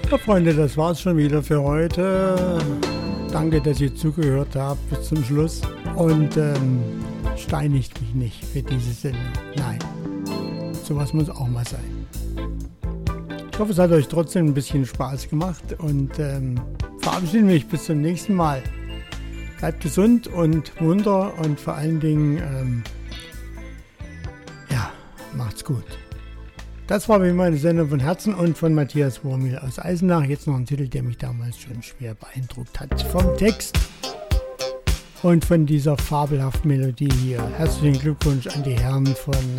Ja, Freunde, das war's schon wieder für heute. Danke, dass ihr zugehört habt bis zum Schluss. Und steinigt mich nicht für diese Sendung. Nein, sowas muss auch mal sein. Ich hoffe, es hat euch trotzdem ein bisschen Spaß gemacht und verabschiede mich bis zum nächsten Mal. Bleibt gesund und munter und vor allen Dingen, macht's gut. Das war wie meine Sendung von Herzen und von Matthias Wurmil aus Eisenach. Jetzt noch ein Titel, der mich damals schon schwer beeindruckt hat. Vom Text und von dieser fabelhaften Melodie hier. Herzlichen Glückwunsch an die Herren von